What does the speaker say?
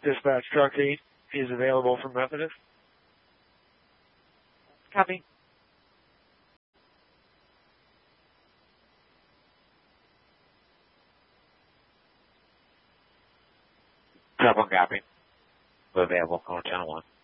Dispatch truck 8 is available for Methodist. Copy. Truck 1 copy. Available on channel 1.